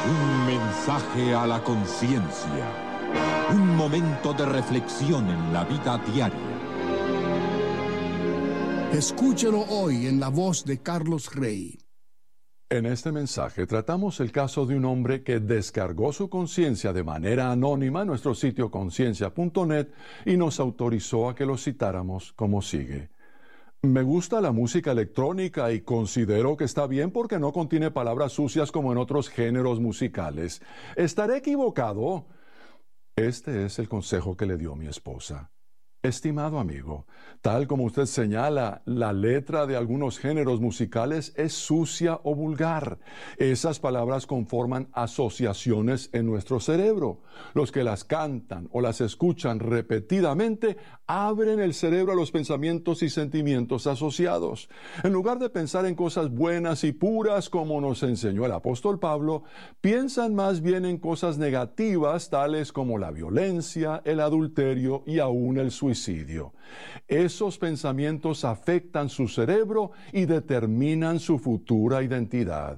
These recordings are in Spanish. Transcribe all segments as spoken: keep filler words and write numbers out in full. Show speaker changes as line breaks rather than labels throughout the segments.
Un mensaje a la conciencia. Un momento de reflexión en la vida diaria.
Escúchelo hoy en la voz de Carlos Rey.
En este mensaje tratamos el caso de un hombre que descargó su conciencia de manera anónima en nuestro sitio conciencia punto net y nos autorizó a que lo citáramos como sigue. Me gusta la música electrónica y considero que está bien porque no contiene palabras sucias como en otros géneros musicales. ¿Estaré equivocado? Este es el consejo que le dio mi esposa. Estimado amigo, tal como usted señala, la letra de algunos géneros musicales es sucia o vulgar. Esas palabras conforman asociaciones en nuestro cerebro. Los que las cantan o las escuchan repetidamente abren el cerebro a los pensamientos y sentimientos asociados. En lugar de pensar en cosas buenas y puras como nos enseñó el apóstol Pablo, piensan más bien en cosas negativas tales como la violencia, el adulterio y aún el suicidio. Suicidio. Esos pensamientos afectan su cerebro y determinan su futura identidad.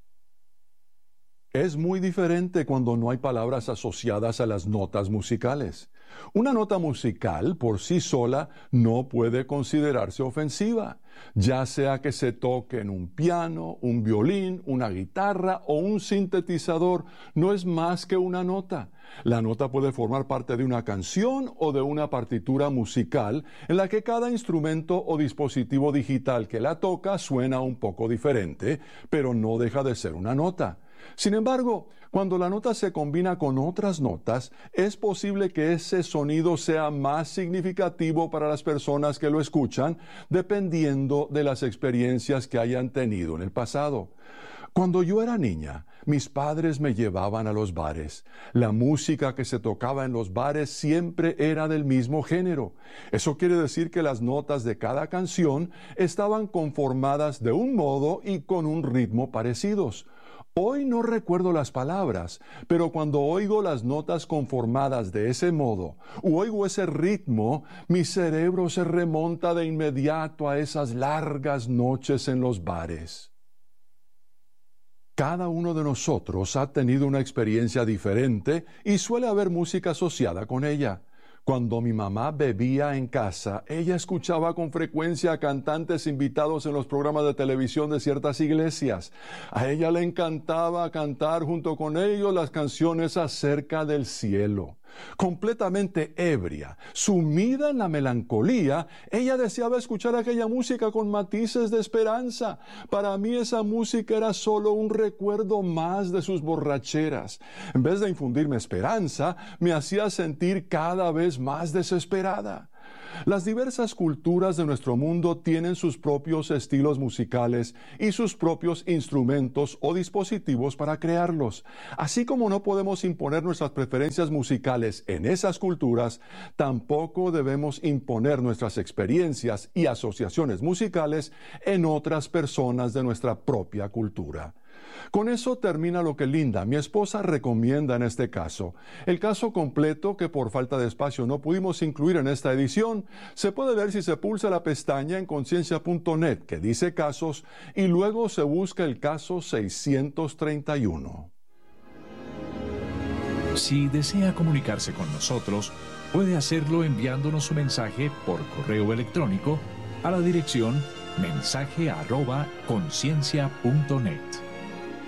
Es muy diferente cuando no hay palabras asociadas a las notas musicales. Una nota musical por sí sola no puede considerarse ofensiva, ya sea que se toque en un piano, un violín, una guitarra o un sintetizador, no es más que una nota. La nota puede formar parte de una canción o de una partitura musical en la que cada instrumento o dispositivo digital que la toca suena un poco diferente, pero no deja de ser una nota. Sin embargo, cuando la nota se combina con otras notas, es posible que ese sonido sea más significativo para las personas que lo escuchan, dependiendo de las experiencias que hayan tenido en el pasado. Cuando yo era niña, mis padres me llevaban a los bares. La música que se tocaba en los bares siempre era del mismo género. Eso quiere decir que las notas de cada canción estaban conformadas de un modo y con un ritmo parecidos. Hoy no recuerdo las palabras, pero cuando oigo las notas conformadas de ese modo, o oigo ese ritmo, mi cerebro se remonta de inmediato a esas largas noches en los bares. Cada uno de nosotros ha tenido una experiencia diferente y suele haber música asociada con ella. Cuando mi mamá bebía en casa, ella escuchaba con frecuencia a cantantes invitados en los programas de televisión de ciertas iglesias. A ella le encantaba cantar junto con ellos las canciones acerca del cielo. Completamente ebria, sumida en la melancolía, ella deseaba escuchar aquella música con matices de esperanza. Para mí esa música era solo un recuerdo más de sus borracheras. En vez de infundirme esperanza, me hacía sentir cada vez más desesperada. Las diversas culturas de nuestro mundo tienen sus propios estilos musicales y sus propios instrumentos o dispositivos para crearlos. Así como no podemos imponer nuestras preferencias musicales en esas culturas, tampoco debemos imponer nuestras experiencias y asociaciones musicales en otras personas de nuestra propia cultura. Con eso termina lo que Linda, mi esposa, recomienda en este caso. El caso completo, que por falta de espacio no pudimos incluir en esta edición, se puede ver si se pulsa la pestaña en conciencia punto net que dice casos y luego se busca el caso seiscientos treinta y uno.
Si desea comunicarse con nosotros, puede hacerlo enviándonos su mensaje por correo electrónico a la dirección mensaje arroba conciencia punto net.